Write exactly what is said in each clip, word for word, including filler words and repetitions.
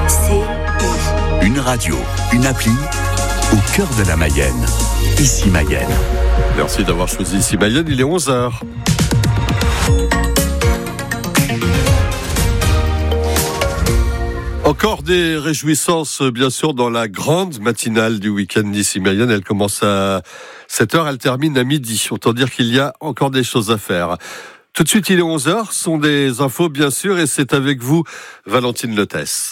C I. Une radio, une appli, au cœur de la Mayenne. Ici Mayenne. Merci d'avoir choisi Ici Mayenne, il est onze heures. Encore des réjouissances, bien sûr, dans la grande matinale du week-end d'Ici Mayenne. Elle commence à sept heures, elle termine à midi. Autant dire qu'il y a encore des choses à faire. Tout de suite, il est onze heures, ce sont des infos, bien sûr, et c'est avec vous, Valentine Letesse.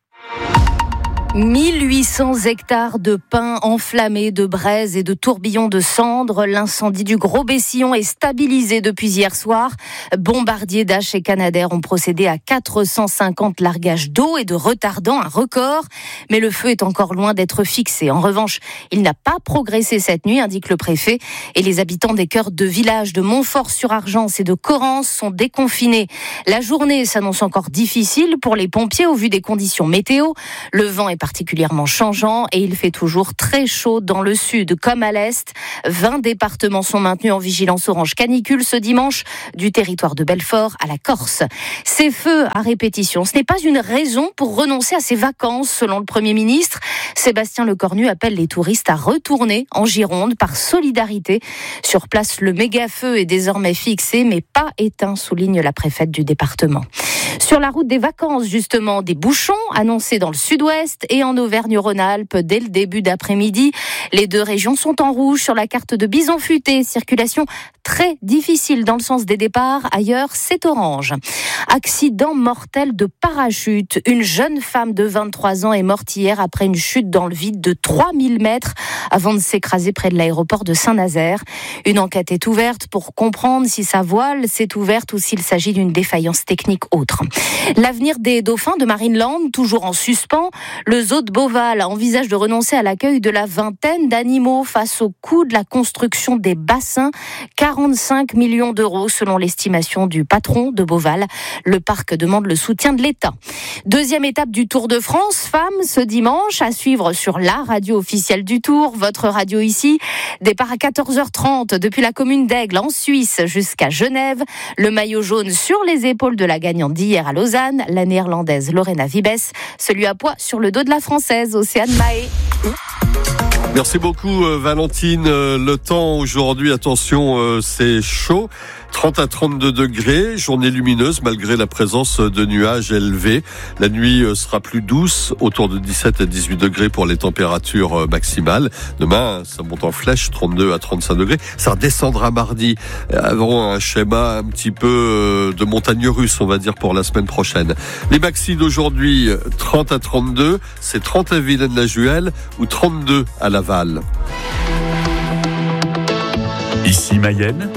mille huit cents hectares de pins enflammés, de braises et de tourbillons de cendres. L'incendie du Gros Bessillon est stabilisé depuis hier soir. Bombardiers Dash et Canadair ont procédé à quatre cent cinquante largages d'eau et de retardants, un record. Mais le feu est encore loin d'être fixé. En revanche, il n'a pas progressé cette nuit, indique le préfet. Et les habitants des cœurs de villages de Montfort-sur-Argence et de Correns sont déconfinés. La journée s'annonce encore difficile pour les pompiers au vu des conditions météo. Le vent est particulièrement changeant et il fait toujours très chaud dans le sud comme à l'est. vingt départements sont maintenus en vigilance orange canicule ce dimanche, du territoire de Belfort à la Corse. Ces feux à répétition, ce n'est pas une raison pour renoncer à ses vacances, selon le Premier ministre. Sébastien Lecornu appelle les touristes à retourner en Gironde par solidarité. Sur place, le méga-feu est désormais fixé, mais pas éteint, souligne la préfète du département. Sur la route des vacances, justement, des bouchons annoncés dans le sud-ouest et en Auvergne-Rhône-Alpes dès le début d'après-midi. Les deux régions sont en rouge sur la carte de Bison Futé. Circulation très difficile dans le sens des départs. Ailleurs, c'est orange. Accident mortel de parachute. Une jeune femme de vingt-trois ans est morte hier après une chute dans le vide de trois mille mètres avant de s'écraser près de l'aéroport de Saint-Nazaire. Une enquête est ouverte pour comprendre si sa voile s'est ouverte ou s'il s'agit d'une défaillance technique autre. L'avenir des dauphins de Marineland, toujours en suspens. Le zoo de Beauval envisage de renoncer à l'accueil de la vingtaine d'animaux face au coût de la construction des bassins. quarante-cinq millions d'euros selon l'estimation du patron de Beauval. Le parc demande le soutien de l'État. Deuxième étape du Tour de France, femmes, ce dimanche, à suivre sur la radio officielle du Tour, votre radio ici. Départ à quatorze heures trente depuis la commune d'Aigle en Suisse jusqu'à Genève. Le maillot jaune sur les épaules de la gagnante d'hier à Lausanne, la néerlandaise Lorena Wiebes. Celui à poids sur le dos de la française Océane Mahé. Merci beaucoup Valentine. Le temps aujourd'hui, attention, c'est chaud. trente à trente-deux degrés, journée lumineuse malgré la présence de nuages élevés. La nuit sera plus douce, autour de dix-sept à dix-huit degrés pour les températures maximales. Demain, ça monte en flèche, trente-deux à trente-cinq degrés. Ça redescendra mardi. Avant un schéma un petit peu de montagne russe, on va dire, pour la semaine prochaine. Les maxis d'aujourd'hui, trente à trente-deux, c'est trente à Vilaine-la-Juhel ou trente-deux à Laval. Ici Mayenne.